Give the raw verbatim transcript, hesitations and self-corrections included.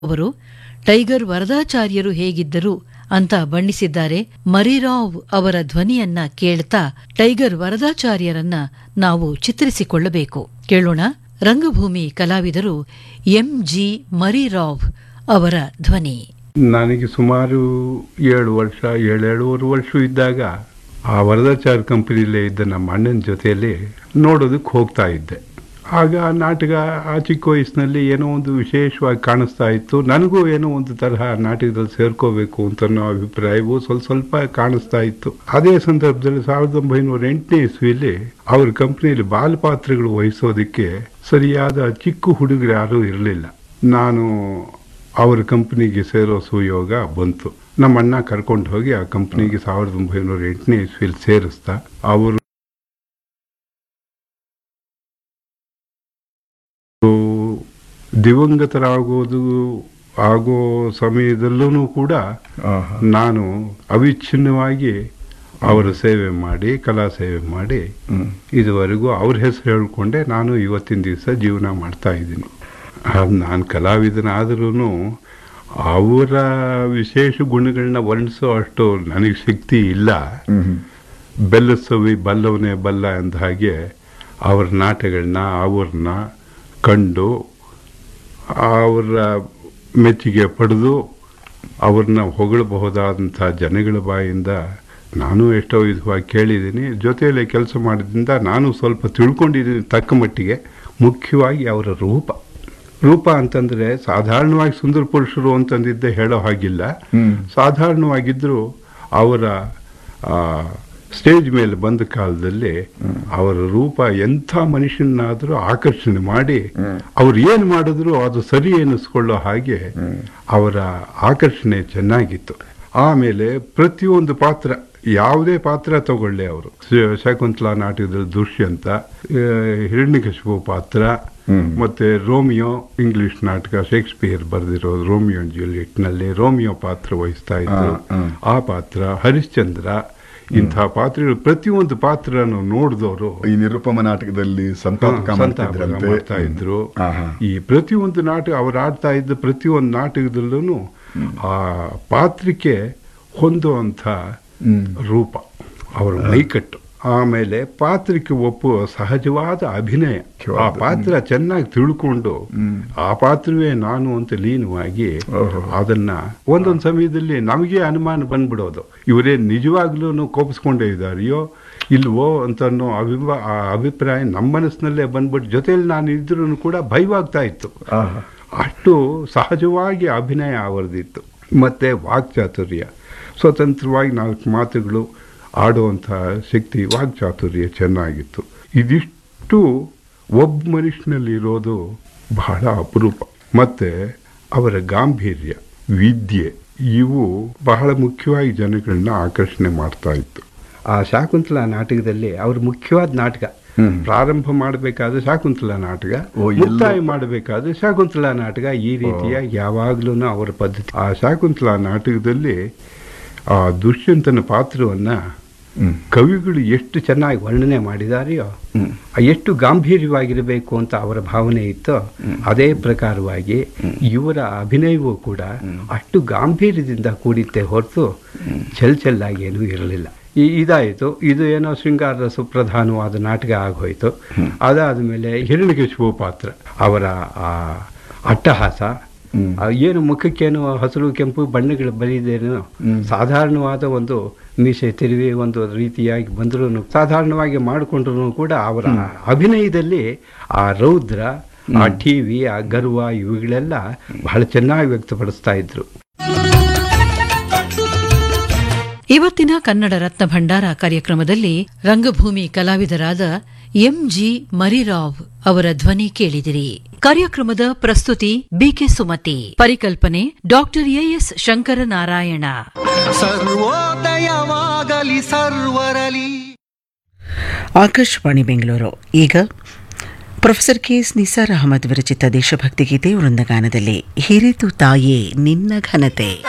ಅವರು ಟೈಗರ್ ವರದಾಚಾರ್ಯರು ಹೇಗಿದ್ದರು ಅಂತ ಬಣ್ಣಿಸಿದ್ದಾರೆ. ಮರಿರಾವ್ ಅವರ ಧ್ವನಿಯನ್ನ ಕೇಳ್ತಾ ಟೈಗರ್ ವರದಾಚಾರ್ಯರನ್ನ ನಾವು ಚಿತ್ರಿಸಿಕೊಳ್ಳಬೇಕು. ಕೇಳೋಣ ರಂಗಭೂಮಿ ಕಲಾವಿದರು ಎಂ ಜಿ ಮರಿರಾವ್ ಅವರ ಧ್ವನಿ. ನನಗೆ ಸುಮಾರು ಏಳು ವರ್ಷ ಏಳೇಳುವರೆ ವರ್ಷ ಇದ್ದಾಗ ಆ ವರದಾಚಾರ್ಯ ಕಂಪನಿಯಲ್ಲೇ ಇದ್ದ ನಮ್ಮ ಅಣ್ಣನ ಜೊತೆಯಲ್ಲಿ ನೋಡೋದಕ್ಕೆ ಹೋಗ್ತಾ ಇದ್ದೆ. ಆಗ ಆ ನಾಟಕ ಆ ಚಿಕ್ಕ ವಯಸ್ಸಿನಲ್ಲಿ ಏನೋ ಒಂದು ವಿಶೇಷವಾಗಿ ಕಾಣಿಸ್ತಾ ಇತ್ತು. ನನಗೂ ಏನೋ ಒಂದು ತರಹ ನಾಟಕದಲ್ಲಿ ಸೇರ್ಕೋಬೇಕು ಅಂತ ಅನ್ನೋ ಅಭಿಪ್ರಾಯವು ಸ್ವಲ್ಪ ಸ್ವಲ್ಪ ಕಾಣಿಸ್ತಾ ಇತ್ತು. ಅದೇ ಸಂದರ್ಭದಲ್ಲಿ ಸಾವಿರದ ಒಂಬೈನೂರ ಎಂಟನೇ ಇಸ್ವಿಯಲ್ಲಿ ಅವ್ರ ಕಂಪನಿಯಲ್ಲಿ ಬಾಲಪಾತ್ರಗಳು ವಹಿಸೋದಕ್ಕೆ ಸರಿಯಾದ ಚಿಕ್ಕ ಹುಡುಗರು ಯಾರೂ ಇರಲಿಲ್ಲ. ನಾನು ಅವರ ಕಂಪನಿಗೆ ಸೇರೋ ಸುಯೋಗ ಬಂತು. ನಮ್ಮ ಅಣ್ಣ ಕರ್ಕೊಂಡು ಹೋಗಿ ಆ ಕಂಪನಿಗೆ ಸಾವಿರದ ಒಂಬೈನೂರ ಎಂಟನೇ ಇಸ್ವಿಯಲ್ಲಿ ಸೇರಿಸ್ತಾ ಅವರು ದಿವಂಗತರಾಗೋದು ಆಗೋ ಸಮಯದಲ್ಲೂ ಕೂಡ ನಾನು ಅವಿಚ್ಛಿನ್ನವಾಗಿ ಅವರ ಸೇವೆ ಮಾಡಿ ಕಲಾ ಸೇವೆ ಮಾಡಿ ಇದುವರೆಗೂ ಅವ್ರ ಹೆಸರು ಹೇಳ್ಕೊಂಡೆ ನಾನು ಇವತ್ತಿನ ದಿವಸ ಜೀವನ ಮಾಡ್ತಾ ಇದ್ದೀನಿ. ನಾನು ಕಲಾವಿದನಾದ್ರೂ ಅವರ ವಿಶೇಷ ಗುಣಗಳನ್ನ ವರ್ಣಿಸೋ ಅಷ್ಟು ನನಗೆ ಶಕ್ತಿ ಇಲ್ಲ. ಬೆಲ್ಲಸವಿ ಬಲ್ಲವನೇ ಬಲ್ಲ ಅಂದ ಹಾಗೆ ಅವರ ನಾಟಗಳನ್ನ ಅವ್ರನ್ನ ಕಂಡು ಅವರ ಮೆಚ್ಚುಗೆ ಪಡೆದು ಅವ್ರನ್ನ ಹೊಗಳಬಹುದಾದಂಥ ಜನಗಳ ಬಾಯಿಂದ ನಾನು ಎಷ್ಟೋ ವಿಧವಾಗಿ ಕೇಳಿದ್ದೀನಿ. ಜೊತೆಯಲ್ಲೇ ಕೆಲಸ ಮಾಡಿದ್ರಿಂದ ನಾನು ಸ್ವಲ್ಪ ತಿಳ್ಕೊಂಡಿದ್ದೀನಿ ತಕ್ಕ ಮಟ್ಟಿಗೆ. ಮುಖ್ಯವಾಗಿ ಅವರ ರೂಪ ರೂಪ ಅಂತಂದರೆ ಸಾಧಾರಣವಾಗಿ ಸುಂದರ ಪುರುಷರು ಅಂತಂದಿದ್ದೆ ಹೇಳೋ ಹಾಗಿಲ್ಲ. ಸಾಧಾರಣವಾಗಿದ್ದರೂ ಅವರ ಸ್ಟೇಜ್ ಮೇಲೆ ಬಂದ ಕಾಲದಲ್ಲಿ ಅವರ ರೂಪ ಎಂಥ ಮನುಷ್ಯನಾದರೂ ಆಕರ್ಷಣೆ ಮಾಡಿ ಅವ್ರು ಏನು ಮಾಡಿದ್ರು ಅದು ಸರಿ ಎನಿಸ್ಕೊಳ್ಳೋ ಹಾಗೆ ಅವರ ಆಕರ್ಷಣೆ ಚೆನ್ನಾಗಿತ್ತು. ಆಮೇಲೆ ಪ್ರತಿಯೊಂದು ಪಾತ್ರ ಯಾವುದೇ ಪಾತ್ರ ತಗೊಳ್ಳಿ ಅವರು ಶಕುಂತಲಾ ನಾಟಕದಲ್ಲಿ ದುಷ್ಯಂತ, ಹಿರಣ್ಯಕಶಿಪು ಪಾತ್ರ, ಮತ್ತೆ ರೋಮಿಯೋ ಇಂಗ್ಲಿಷ್ ನಾಟಕ ಶೇಕ್ಸ್ಪಿಯರ್ ಬರೆದಿರೋ ರೋಮಿಯೋ ಅಂಡ್ ಜೂಲಿಯೆಟ್ ನಲ್ಲಿ ರೋಮಿಯೋ ಪಾತ್ರ ವಹಿಸ್ತಾ ಇದ್ರು. ಆ ಪಾತ್ರ ಹರಿಶ್ಚಂದ್ರ, ಇಂಥ ಪಾತ್ರಗಳು ಪ್ರತಿಯೊಂದು ಪಾತ್ರನು ನೋಡಿದವರು ಈ ನಿರುಪಮ ನಾಟಕದಲ್ಲಿ ಸಂತಾಪ ಮಾಡ್ತಾ ಇದ್ರು. ಈ ಪ್ರತಿಯೊಂದು ನಾಟಕ ಅವ್ರು ಆಡ್ತಾ ಇದ್ದ ಪ್ರತಿಯೊಂದು ನಾಟಕದಲ್ಲೂ ಆ ಪಾತ್ರಕ್ಕೆ ಹೊಂದುವಂಥ ರೂಪ, ಅವರ ಮೈಕಟ್ಟು, ಆಮೇಲೆ ಪಾತ್ರಕ್ಕೆ ಒಪ್ಪುವ ಸಹಜವಾದ ಅಭಿನಯ, ಆ ಪಾತ್ರ ಚೆನ್ನಾಗಿ ತಿಳ್ಕೊಂಡು ಆ ಪಾತ್ರವೇ ನಾನು ಅಂತ ಲೀನವಾಗಿ ಅದನ್ನ ಒಂದೊಂದು ಸಮಯದಲ್ಲಿ ನಮಗೆ ಅನುಮಾನ ಬಂದ್ಬಿಡೋದು, ಇವರೇ ನಿಜವಾಗ್ಲೂ ಕೋಪಿಸ್ಕೊಂಡೇ ಇದ್ದಾರೆಯೋ ಇಲ್ವೋ ಅಂತ ಅನ್ನೋ ಅಭಿಪ್ರಾಯ ಆ ಅಭಿಪ್ರಾಯ ನಮ್ಮ ಮನಸ್ಸಿನಲ್ಲೇ ಬಂದ್ಬಿಟ್ಟು ಜೊತೆಯಲ್ಲಿ ನಾನು ಇದ್ರೂ ಕೂಡ ಭಯವಾಗ್ತಾ ಇತ್ತು. ಅಷ್ಟು ಸಹಜವಾಗಿ ಅಭಿನಯ ಅವರದಿತ್ತು. ಮತ್ತೆ ವಾಕ್ಚಾತುರ್ಯ, ಸ್ವತಂತ್ರವಾಗಿ ನಾಲ್ಕು ಮಾತುಗಳು ಆಡುವಂಥ ಶಕ್ತಿ, ವಾಕ್ಚಾತುರ್ಯ ಚೆನ್ನಾಗಿತ್ತು. ಇದಿಷ್ಟು ಒಬ್ಬ ಮನುಷ್ಯನಲ್ಲಿರೋದು ಬಹಳ ಅಪರೂಪ. ಮತ್ತೆ ಅವರ ಗಾಂಭೀರ್ಯ, ವಿದ್ಯೆ, ಇವು ಬಹಳ ಮುಖ್ಯವಾಗಿ ಜನಗಳನ್ನ ಆಕರ್ಷಣೆ ಮಾಡ್ತಾ ಇತ್ತು. ಆ ಶಾಕುಂತಲಾ ನಾಟಕದಲ್ಲಿ ಅವ್ರ ಮುಖ್ಯವಾದ ನಾಟಕ ಪ್ರಾರಂಭ ಮಾಡಬೇಕಾದ್ರೆ ಶಾಕುಂತಲಾ ನಾಟಕ, ಮುಕ್ತಾಯ ಮಾಡಬೇಕಾದ್ರೆ ಶಾಕುಂತಲಾ ನಾಟಕ, ಈ ರೀತಿಯ ಯಾವಾಗ್ಲೂ ಅವರ ಪದ್ಧತಿ. ಆ ಶಾಕುಂತಲಾ ನಾಟಕದಲ್ಲಿ ಆ ದುಷ್ಯಂತನ ಪಾತ್ರವನ್ನ ಕವಿಗಳು ಎಷ್ಟು ಚೆನ್ನಾಗಿ ವರ್ಣನೆ ಮಾಡಿದಾರೆಯೋ, ಎಷ್ಟು ಗಾಂಭೀರ್ಯವಾಗಿರಬೇಕು ಅಂತ ಅವರ ಭಾವನೆ ಇತ್ತೋ ಅದೇ ಪ್ರಕಾರವಾಗಿ ಇವರ ಅಭಿನಯವೂ ಕೂಡ ಅಷ್ಟು ಗಾಂಭೀರ್ಯದಿಂದ ಕೂಡಿತ್ತೆ ಹೊರತು ಚೆಲ್ ಚೆಲ್ಲಾಗಿ ಏನೂ ಇರಲಿಲ್ಲ. ಈ ಇದಾಯಿತು, ಇದು ಏನೋ ಶೃಂಗಾರ ರಸ ಪ್ರಧಾನವಾದ ನಾಟಕ ಆಗೋಯ್ತು. ಅದಾದ ಮೇಲೆ ಹಿರಣ್ಯಕಶಿಪು ಪಾತ್ರ, ಅವರ ಆ ಅಟ್ಟಹಾಸ, ಏನು ಮುಖಕ್ಕೇನು ಹಸಿರು ಕೆಂಪು ಬಣ್ಣಗಳು ಬರೀದೇನೋ ಸಾಧಾರಣವಾದ ಒಂದು ಮೀಸೆ ತಿರುವಿ ಒಂದು ರೀತಿಯಾಗಿ ಬಂದರೂ ಸಾಧಾರಣವಾಗಿ ಮಾಡಿಕೊಂಡ್ರು ಕೂಡ ಅವರ ಅಭಿನಯದಲ್ಲಿ ಆ ರೌದ್ರ, ಆ ಟಿವಿ, ಆ ಗರ್ವ ಇವುಗಳೆಲ್ಲ ಬಹಳ ಚೆನ್ನಾಗಿ ವ್ಯಕ್ತಪಡಿಸ್ತಾ ಇದ್ರು. ಇವತ್ತಿನ ಕನ್ನಡ ರತ್ನ ಭಂಡಾರ ಕಾರ್ಯಕ್ರಮದಲ್ಲಿ ರಂಗಭೂಮಿ ಕಲಾವಿದರಾದ ಎಂ ಜಿ ಮರಿರಾವ್ ಅವರ ಧ್ವನಿ ಕೇಳಿದಿರಿ. ಕಾರ್ಯಕ್ರಮದ ಪ್ರಸ್ತುತಿ ಬಿಕೆ ಸುಮತಿ, ಪರಿಕಲ್ಪನೆ ಡಾಕ್ಟರ್ ಎಎಸ್ ಶಂಕರನಾರಾಯಣ. ಸರ್ವೋದಯವಾಗಲಿ ಸರ್ವರಲಿ. ಆಕಾಶವಾಣಿ ಬೆಂಗಳೂರು. ಈಗ professor K S Nisar Ahmed ವಿರಚಿತ ದೇಶಭಕ್ತಿ ಗೀತೆ ವೃಂದಗಾನದಲ್ಲಿ ಹಿರಿತು ತಾಯೇ ನಿನ್ನ ಘನತೆ.